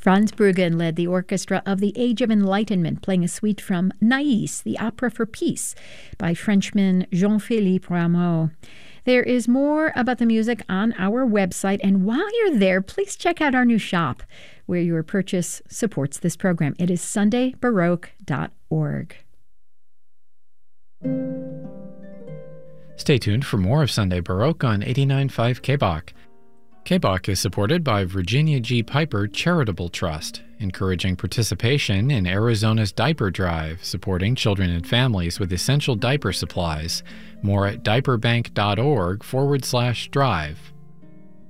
Franz Bruggen led the orchestra of the Age of Enlightenment, playing a suite from Naïs, the Opera for Peace, by Frenchman Jean-Philippe Rameau. There is more about the music on our website, and while you're there, please check out our new shop, where your purchase supports this program. It is sundaybaroque.org. Stay tuned for more of Sunday Baroque on 89.5 KBOC. KBOC is supported by Virginia G. Piper Charitable Trust, encouraging participation in Arizona's diaper drive, supporting children and families with essential diaper supplies. More at diaperbank.org/drive.